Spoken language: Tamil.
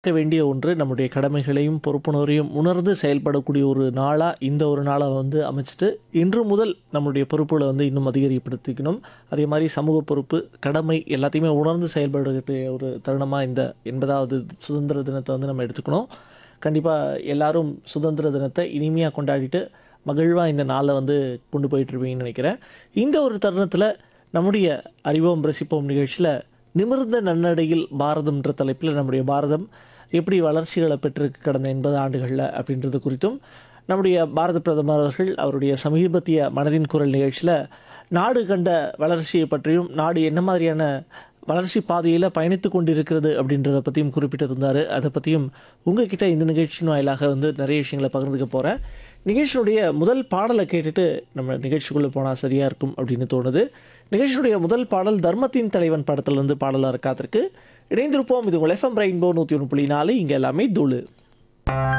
இருக்க வேண்டிய ஒன்று. நம்முடைய கடமைகளையும், பொறுப்புணர்வையும் உணர்ந்து செயல்படக்கூடிய ஒரு நாளா, இந்த ஒரு நாள வந்து அமைச்சுட்டு, இன்று முதல் நம்முடைய பொறுப்புகள வந்து இன்னும் அதிகரிப்படுத்திக்கணும். அதேமாரி சமூக பொறுப்பு, கடமை எல்லாத்தையுமே உணர்ந்து செயல்படக்கூடிய ஒரு தருணமா இந்த 80வது சுதந்திர தினத்த வந்து நம்ம எடுத்துக்கணும். கண்டிப்பா எல்லாரும் சுதந்திர தினத்த இனிமையா கொண்டாடிட்டு, மகிழ்வா இந்த நாள வந்து கொண்டு போயிட்டுருப்பீங்கன்னு நெனைக்கிறேன். இந்த ஒரு தருணத்தில நம்முடைய அறிவோம் ரசிப்போம் நிகழ்ச்சியில, "நிமிர்ந்த நன்னடையில் பாரதம்ன்ற தலைப்பில நம்முடைய பாரதம் எப்படி வளர்ச்சிகள பெற்றிருக்கு கடந்த 80 ஆண்டுகள்ல அப்படின்றது குறித்தும், நம்முடைய பாரத பிரதமர் அவர்கள் அவருடைய சமீபத்திய மனதின் குரல் நிகழ்ச்சியில, நாடு கண்ட வளர்ச்சிய பற்றியும், நாடு என்ன மாதிரியான வளர்ச்சி பாதையில பயணித்துக் கொண்டிருக்கிறது அப்படின்றத பத்தியும் குறிப்பிட்டிருந்தாரு. அத பத்தியும் உங்ககிட்ட இந்த நிகழ்ச்சியின் வாயிலாக வந்து நெறைய விஷயங்கள பகிர்ந்துக்க போறேன். நிகழ்ச்சியுடைய முதல் பாடல கேட்டுட்டு நம்ம நிகழ்ச்சிக்குள்ள போனா சரியா இருக்கும் அப்படின்னு தோணுது. நிகழ்ச்சியுடைய முதல் பாடல் தர்மத்தின் தலைவன் படத்திலிருந்து பாடலா காத்திருக்கு. இணைந்திருப்போம். இது உங்கள் எஃப்எம் ரெயின்போ 101.4. இங்க எல்லாமே தூளு.